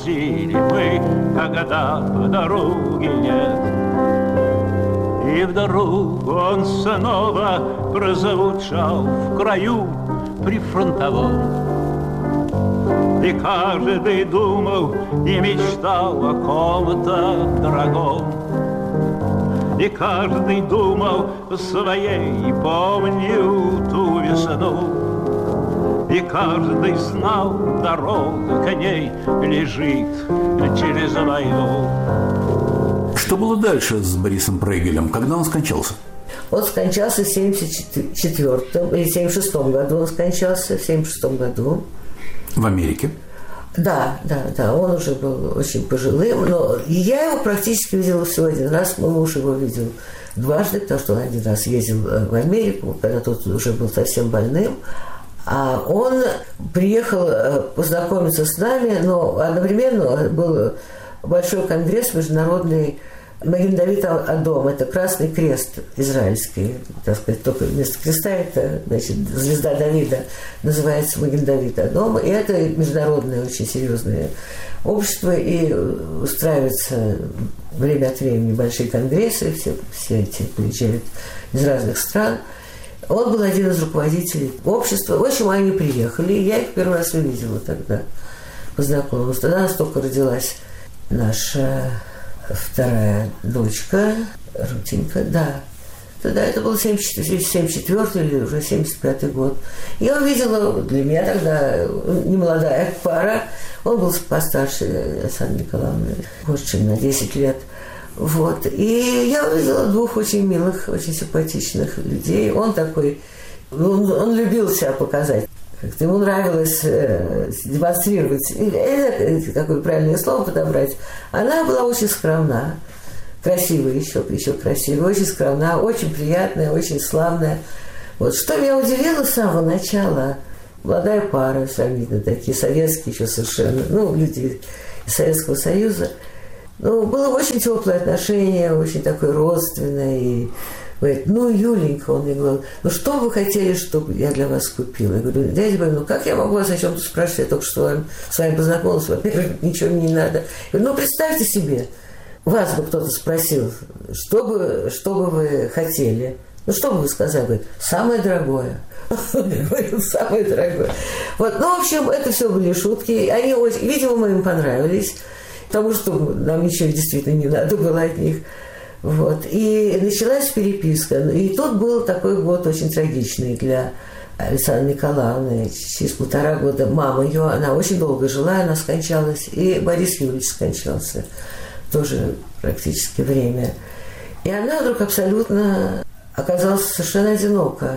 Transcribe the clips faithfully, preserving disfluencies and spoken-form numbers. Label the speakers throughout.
Speaker 1: спросили мы, когда дороги нет. И вдруг он снова прозвучал в краю прифронтовом. И каждый думал и мечтал о ком-то дорогом. И каждый думал своей, помню ту весну. И каждый знал, дорога к ней лежит через войну.
Speaker 2: Что было дальше с Борисом Прейгелем? Когда он скончался?
Speaker 3: Он скончался в семьдесят четвёртом или семьдесят шестом году. Он скончался в семьдесят шестом году.
Speaker 2: В Америке?
Speaker 3: Да, да, да. Он уже был очень пожилым. Но я его практически видела всего один раз. Мой муж его видел дважды, потому что он один раз ездил в Америку, когда тот уже был совсем больным. А он приехал познакомиться с нами, но одновременно был большой конгресс международный Маген Давид Адом. Это Красный Крест израильский, так сказать, только вместо креста это, значит, звезда Давида называется Маген Давид Адом. И это международное очень серьезное общество, и устраиваются время от времени большие конгрессы, все, все эти приезжают из разных стран. Он был один из руководителей общества. В общем, они приехали, и я их первый раз увидела тогда, познакомилась. Тогда у нас только родилась наша вторая дочка, Рутенька, да. Тогда это был семьдесят четвёртый или уже семьдесят пятый год. Я увидела, для меня тогда немолодая пара, он был постарше Александры Николаевны, больше, чем на десять лет. Вот. И я увидела двух очень милых, очень симпатичных людей. Он такой, он, он любил себя показать. Как-то ему нравилось э, демонстрировать, э, какое правильное слово подобрать. Она была очень скромна, красивая еще, еще красивая, очень скромна, очень приятная, очень славная. Вот. Что меня удивило с самого начала, молодая пара, сравнительно такие, советские еще совершенно, ну, люди из Советского Союза. Ну, было очень теплое отношение, очень такое родственное. И говорит, ну, Юленька, он мне говорил, ну, что вы хотели, чтобы я для вас купила? Я говорю, дядя Борис, ну, как я могу вас о чем-то спрашивать? Я только что с вами познакомилась, во-первых, ничего мне не надо. Я говорю, ну, представьте себе, вас бы кто-то спросил, что бы, что бы вы хотели? Ну, что бы вы сказали? Говорит, самое дорогое. Я говорю, самое дорогое. Вот, ну, в общем, это все были шутки. Они очень, видимо, мы им понравились. Потому что нам ничего действительно не надо было от них. Вот. И началась переписка. И тут был такой год очень трагичный для Александры Николаевны. Через полтора года мама ее, она очень долго жила, она скончалась. И Борис Юрьевич скончался. Тоже практически время. И она вдруг абсолютно оказалась совершенно одинока.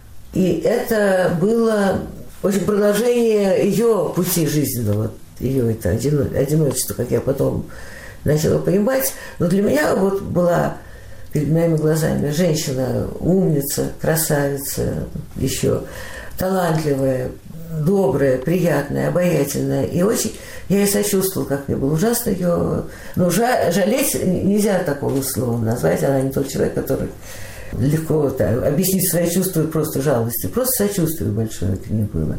Speaker 3: И это было очень продолжение ее пути жизненного. Ее это одиночество, как я потом начала понимать. Но для меня вот была перед моими глазами женщина, умница, красавица, еще талантливая, добрая, приятная, обаятельная. И очень я ей сочувствовала, как мне было ужасно ее... Но жалеть нельзя такого слова назвать. Она не тот человек, который легко так, объяснить свои чувства просто жалостью. Просто сочувствие большое к ней было.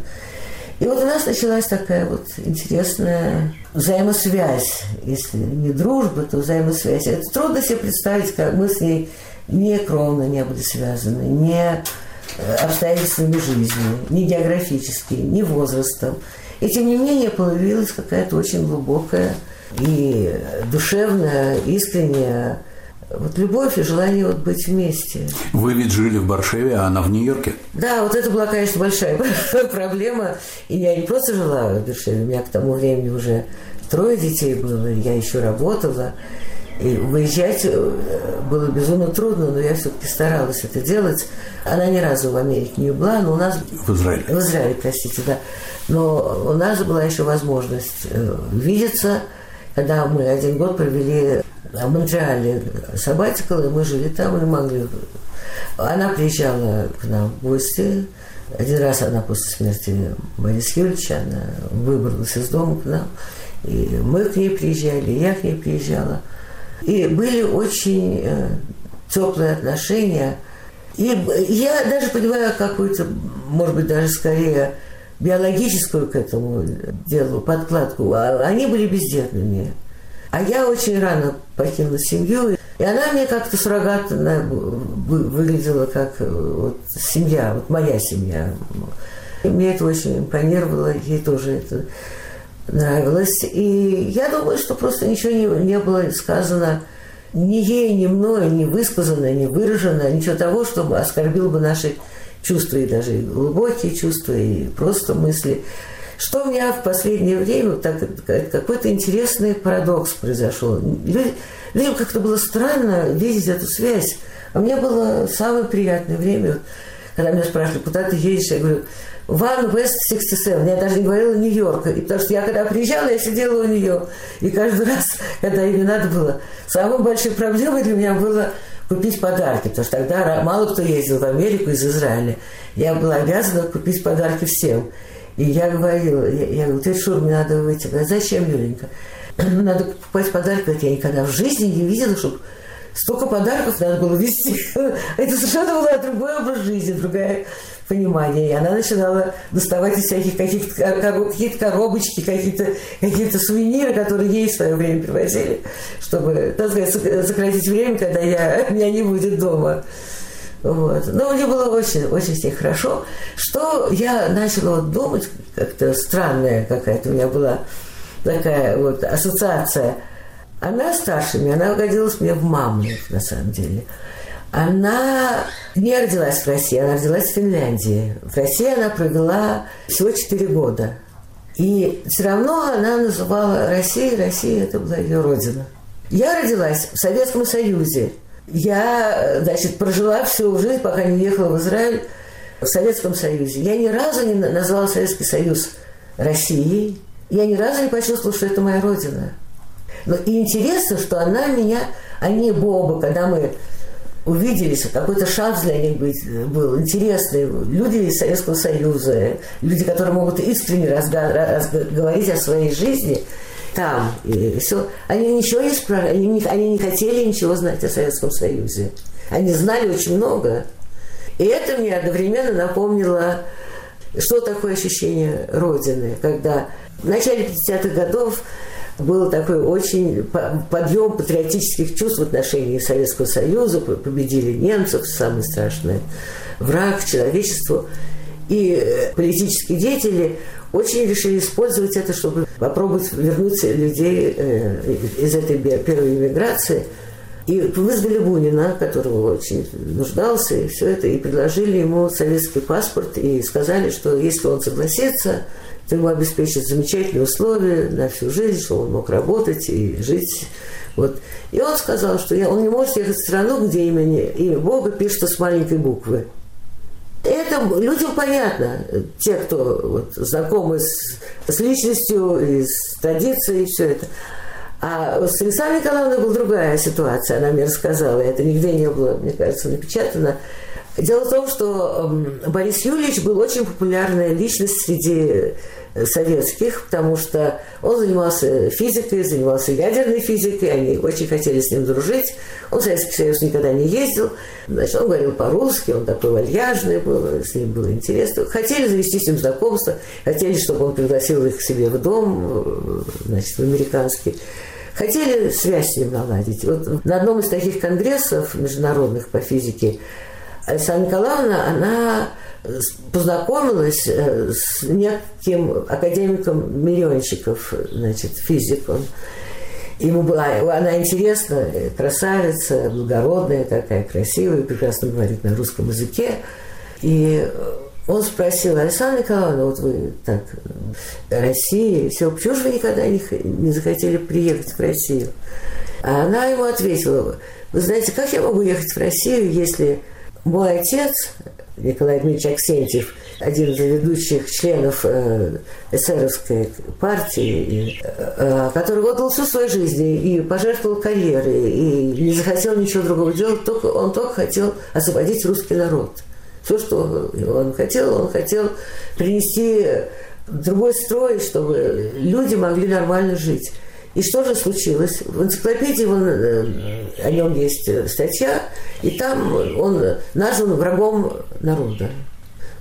Speaker 3: И вот у нас началась такая вот интересная взаимосвязь. Если не дружба, то взаимосвязь. Это трудно себе представить, как мы с ней не кровно не были связаны, не обстоятельствами жизни, не географически, не возрастом. И тем не менее появилась какая-то очень глубокая и душевная, искренняя вот любовь и желание вот быть вместе.
Speaker 2: Вы ведь жили в Баршеве, а она в Нью-Йорке?
Speaker 3: Да, вот это была, конечно, большая проблема. И я не просто жила в Баршеве, у меня к тому времени уже трое детей было, я еще работала. И выезжать было безумно трудно, но я все-таки старалась это делать. Она ни разу в Америке не была, но у нас...
Speaker 2: В Израиле.
Speaker 3: В Израиле, простите, да. Но у нас была еще возможность видеться, когда мы один год провели в Монреале сабатикал, и мы жили там, и могли... Она приезжала к нам в гости. Один раз она после смерти Бориса Юрьевича, она выбралась из дома к нам. И мы к ней приезжали, и я к ней приезжала. И были очень э, теплые отношения. И я даже понимаю какую-то, может быть, даже скорее биологическую к этому делу подкладку. А они были бездетными. А я очень рано покинула семью. И она мне как-то суррогатно выглядела как вот семья, вот моя семья. И мне это очень импонировало, ей тоже это нравилось. И я думаю, что просто ничего не, не было сказано ни ей, ни мной, не высказано, не выражено, ничего того, чтобы оскорбило бы наши чувства, и даже глубокие чувства, и просто мысли. Что у меня в последнее время, так, какой-то интересный парадокс произошел. Люди, людям как-то было странно видеть эту связь. А мне было самое приятное время, когда меня спрашивали, куда ты едешь, я говорю, One West шестьдесят семь. Я даже не говорила Нью-Йорка. И потому что я когда приезжала, я сидела у нее. И каждый раз, когда ей надо было, самой большой проблемой для меня было купить подарки. Потому что тогда мало кто ездил в Америку из Израиля. Я была обязана купить подарки всем. И я говорила, я, я говорю, тетя Шура, мне надо выйти. Говорю, зачем, Юленька? Надо покупать подарки. Я никогда в жизни не видела, чтобы столько подарков надо было везти. Это совершенно был другой образ жизни, другое понимание. И она начинала доставать из всяких каких-то, какие-то коробочки, какие-то, какие-то сувениры, которые ей в свое время привозили, чтобы, так сказать, сократить время, когда я, меня не будет дома. Вот. Но мне было очень, очень с ней хорошо. Что я начала вот думать, как-то странная какая-то у меня была такая вот ассоциация. Она старше меня, она годилась мне в мамы, на самом деле. Она не родилась в России, она родилась в Финляндии. В России она провела всего четыре года. И все равно она называла Россию, Россия это была ее родина. Я родилась в Советском Союзе. Я, значит, прожила всю жизнь, пока не уехала в Израиль, в Советском Союзе. Я ни разу не назвала Советский Союз Россией. Я ни разу не почувствовала, что это моя родина. Но и интересно, что она меня, они оба, когда мы увиделись, какой-то шанс для них быть, был интересный. Люди из Советского Союза, люди, которые могут искренне говорить о своей жизни там. И все. Они ничего не спрашивали, они не, они не хотели ничего знать о Советском Союзе. Они знали очень много. И это мне одновременно напомнило, что такое ощущение Родины, когда в начале пятидесятых годов был такой очень подъем патриотических чувств в отношении Советского Союза, победили немцев, самый страшный враг человечеству. И политические деятели очень решили использовать это, чтобы попробовать вернуть людей из этой первой эмиграции. И вызвали Бунина, которого очень нуждался, и все это, и предложили ему советский паспорт, и сказали, что если он согласится, то ему обеспечат замечательные условия на всю жизнь, чтобы он мог работать и жить. Вот. И он сказал, что я, он не может ехать в страну, где имя, имя Бога пишется с маленькой буквы. Это людям понятно, те, кто вот, знакомы с, с личностью, и с традицией, и все это. А с Александрой Николаевной была другая ситуация, она мне рассказала, это нигде не было, мне кажется, напечатано. Дело в том, что Борис Юльевич был очень популярная личность среди советских, потому что он занимался физикой, занимался ядерной физикой, они очень хотели с ним дружить. Он в Советский Союз никогда не ездил, значит, он говорил по-русски, он такой вальяжный был, с ним было интересно. Хотели завести с ним знакомство, хотели, чтобы он пригласил их к себе в дом, значит, в американский. Хотели связь с ним наладить. Вот на одном из таких конгрессов международных по физике Александра Николаевна, она познакомилась с неким академиком Миллиончиков, значит, физик он. Ему была, она интересная, красавица, благородная такая, красивая, прекрасно говорит на русском языке. И он спросил: Александра Николаевна, вот вы так, Россия, все, почему же вы никогда не, не захотели приехать в Россию? А она ему ответила: вы знаете, как я могу ехать в Россию, если мой отец, Николай Дмитриевич Аксентьев, один из ведущих членов э, эсеровской партии, э, который отдал всю свою жизнь и пожертвовал карьерой, и не захотел ничего другого делать, только, он только хотел освободить русский народ. Все, что он хотел, он хотел принести другой строй, чтобы люди могли нормально жить. И что же случилось? В энциклопедии он, о нем есть статья, и там он назван врагом народа.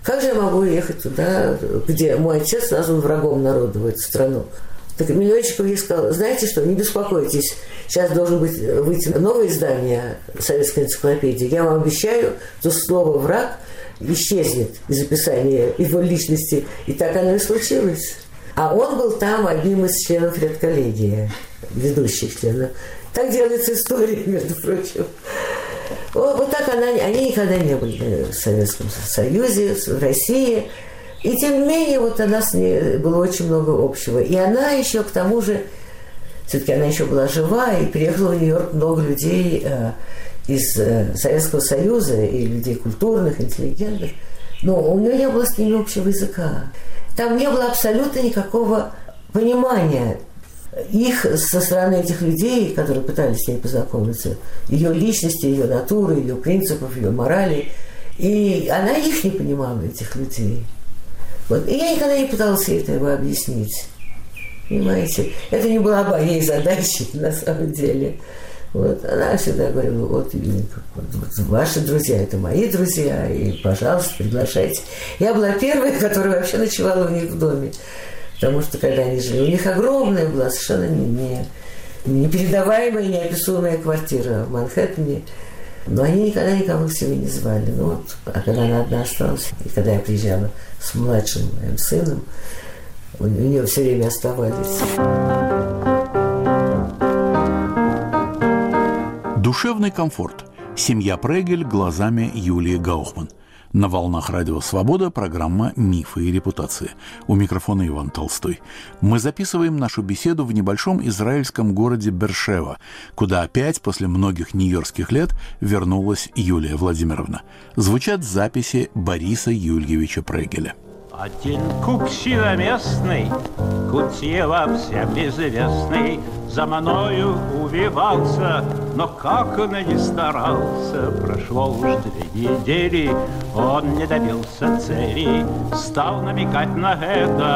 Speaker 3: Как же я могу ехать туда, где мой отец назван врагом народа в эту страну? Так Миленчиков ей сказал: знаете что, не беспокойтесь, сейчас должен быть выйти новое издание советской энциклопедии. Я вам обещаю, что слово «враг» исчезнет из описания его личности. И так оно и случилось. А он был там одним из членов редколлегии, ведущих членов. Так делается история, между прочим. Вот, вот так она, они никогда не были в Советском Союзе, в России. И тем не менее, вот у нас было очень много общего. И она еще, к тому же, все-таки она еще была жива, и приехало в Нью-Йорк много людей э, из э, Советского Союза, и людей культурных, интеллигентных. Но у нее не было с ними общего языка. Там не было абсолютно никакого понимания их со стороны этих людей, которые пытались с ней познакомиться, ее личности, ее натуры, ее принципов, ее морали. И она их не понимала, этих людей. Вот. И я никогда не пыталась ей этого объяснить. Понимаете? Это не была моей задачей на самом деле. Вот. Она всегда говорила: вот, вот, вот ваши друзья, это мои друзья, и, пожалуйста, приглашайте. Я была первой, которая вообще ночевала у них в доме. Потому что, когда они жили, у них огромная была, совершенно не, не, непередаваемая, неописуемая квартира в Манхэттене. Но они никогда никого к себе не звали. Ну, вот, а когда она одна осталась, и когда я приезжала с младшим моим сыном, у, у нее все время оставались.
Speaker 2: Душевный комфорт. Семья Прегель глазами Юлии Гаухман. На волнах Радио Свобода программа «Мифы и репутации». У микрофона Иван Толстой. Мы записываем нашу беседу в небольшом израильском городе Бершева, куда опять после многих нью-йоркских лет вернулась Юлия Владимировна. Звучат записи Бориса Юльевича Прегеля.
Speaker 1: Один купчина местный, Кутьева всем известный, за мною увивался, но как он и не старался, прошло уж две недели, он не добился цели, стал намекать на это.